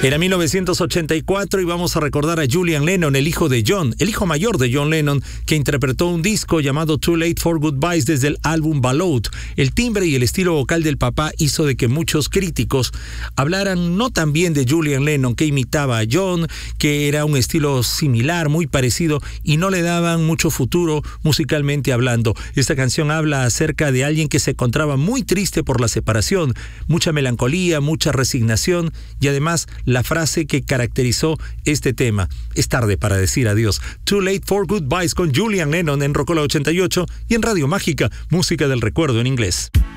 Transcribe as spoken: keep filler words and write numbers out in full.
Era mil novecientos ochenta y cuatro y vamos a recordar a Julian Lennon, el hijo de John, el hijo mayor de John Lennon, que interpretó un disco llamado Too Late for Goodbyes desde el álbum Ballad. El timbre y el estilo vocal del papá hizo de que muchos críticos hablaran no tan bien de Julian Lennon, que imitaba a John, que era un estilo similar, muy parecido, y no le daban mucho futuro musicalmente hablando. Esta canción habla acerca de alguien que se encontraba muy triste por la separación, mucha melancolía, mucha resignación y además la frase que caracterizó este tema: es tarde para decir adiós. Too Late for Goodbyes con Julian Lennon en Rocola ochenta y ocho y en Radio Mágica, música del recuerdo en inglés.